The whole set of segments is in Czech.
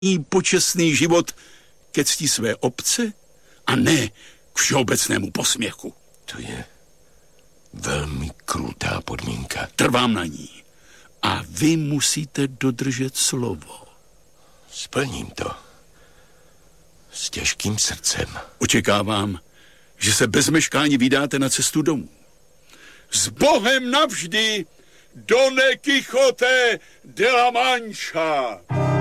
počestný život ke cti své obce a ne k všeobecnému posměchu. To je velmi krutá podmínka. Trvám na ní. A vy musíte dodržet slovo. Splním to. S těžkým srdcem. Očekávám, že se bez meškání vydáte na cestu domů. S Bohem navždy, Don Quixote de la Mancha!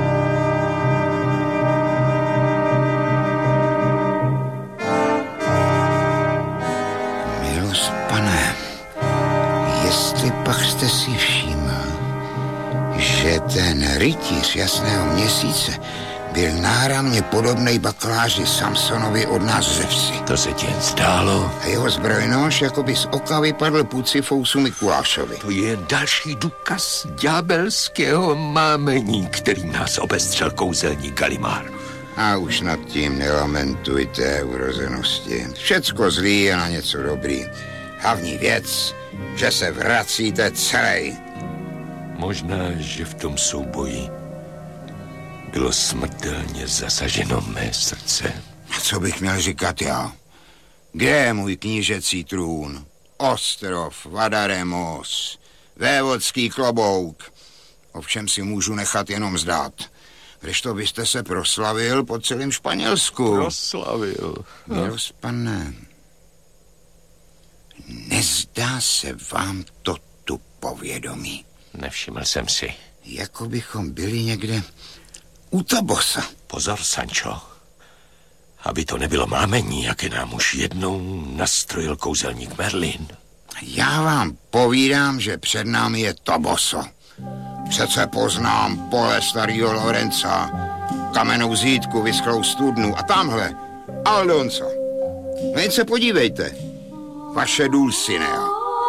Milost, pane, jestli pak jste si všiml, že ten rytíř jasného měsíce byl náramně podobnej bakaláři Samsonovi od nás ze vsi. To se ti jen zdálo. A jeho zbrojnož jakoby z oka vypadl Pucifousu Mikulášovi. To je další důkaz ďábelského mámení, kterým nás obestřel kouzelník Galimár. A už nad tím nelamentujte, urozenosti. Všecko zlý je na něco dobrý. Hlavní věc, že se vracíte celý. Možná, že v tom souboji bylo smrtelně zasaženo mé srdce. A co bych měl říkat já? Kde je můj knížecí trůn? Ostrov, Vadaremos, vévodský klobouk. Ovšem si můžu nechat jenom zdát. Kdežto byste se proslavil po celém Španělsku. Proslavil? Milost, pane, nezdá se vám to tu povědomí? Nevšiml jsem si. Jako bychom byli někde u Tobosa. Pozor, Sancho. Aby to nebylo mámení, jaké nám už jednou nastrojil kouzelník Merlin. Já vám povídám, že před námi je Toboso. Přece poznám pole starého Lorenza, kamennou zítku, vyschlou studnu a tamhle Aldonca. No jen se podívejte. Vaše Dulcinea.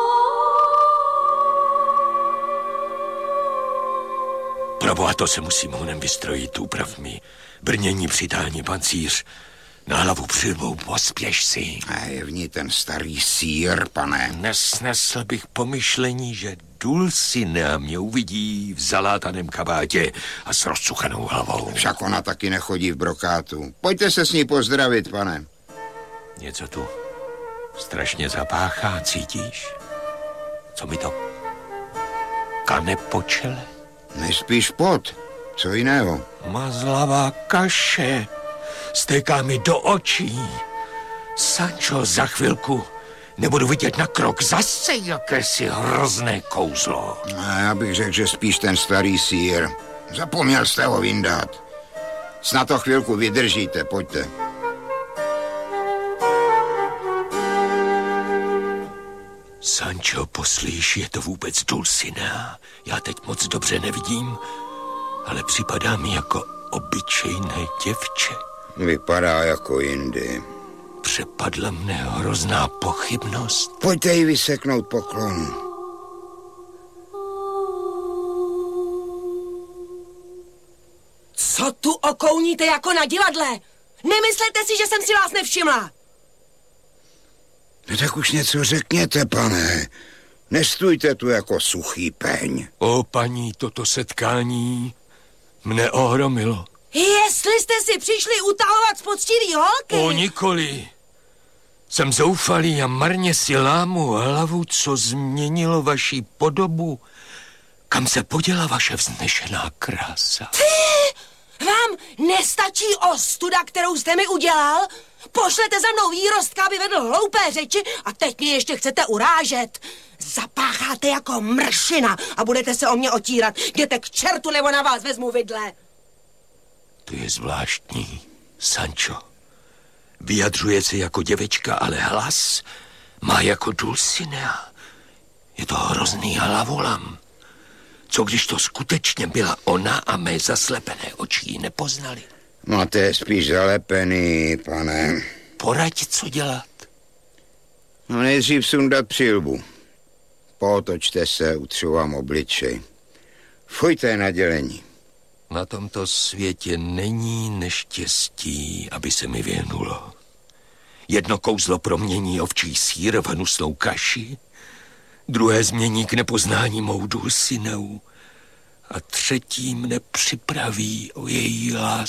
Proboha, to se musím honem vystrojit, uprav mi brnění, přitání pancíř. Na hlavu přilbou, pospěš si. A je v ní ten starý sýr, pane. Nesnesl bych pomyšlení, že Dulcinea mě uvidí v zalátaném kabátě a s rozcuchanou hlavou. Však ona taky nechodí v brokátu. Pojďte se s ní pozdravit, pane. Něco tu strašně zapáchá, cítíš? Co mi to kane po čele? Nejspíš pot. Co jiného? Mazlavá kaše. Stéká mi do očí. Sancho, za chvilku nebudu vidět na krok. Zase jakési hrozné kouzlo. A já bych řekl, že spíš ten starý sýr. Zapomněl jste ho vyndat. Snad to chvilku vydržíte, pojďte. Sancho, poslíš, je to vůbec Dulcinea? Já teď moc dobře nevidím, ale připadá mi jako obyčejné děvče. Vypadá jako jindy. Přepadla mne hrozná pochybnost. Pojďte jí vyseknout poklon. Co tu okouníte jako na divadle? Nemyslete si, že jsem si vás nevšimla? No tak už něco řekněte, pane. Nestůjte tu jako suchý peň. O, paní, toto setkání mne ohromilo. Jestli jste si přišli utahovat z poctivý holky. O, nikoli. Jsem zoufalý a marně si lámu hlavu, co změnilo vaši podobu. Kam se poděla vaše vznešená krása? Vám nestačí ostuda, kterou jste mi udělal? Pošlete za mnou výrostka, aby vedl hloupé řeči a teď mě ještě chcete urážet. Zapácháte jako mršina a budete se o mě otírat. Jděte k čertu, nebo na vás vezmu vidle. To je zvláštní, Sancho. Vyjadřuje se jako děvečka, ale hlas má jako Dulcinea. Je to hrozný hlavolam. Co když to skutečně byla ona a mé zaslepené oči ji nepoznali? Máte spíš zalepený, pane. Poraď, co dělat. No nejdřív sundat přilbu. Pootočte se, utřu vám obličej. Fuňte na dělení. Na tomto světě není neštěstí, aby se mi věnulo. Jedno kouzlo promění ovčí sýr v hnusnou kaši, druhé změní k nepoznání mou Dulcineu a třetí mne připraví o její lásku.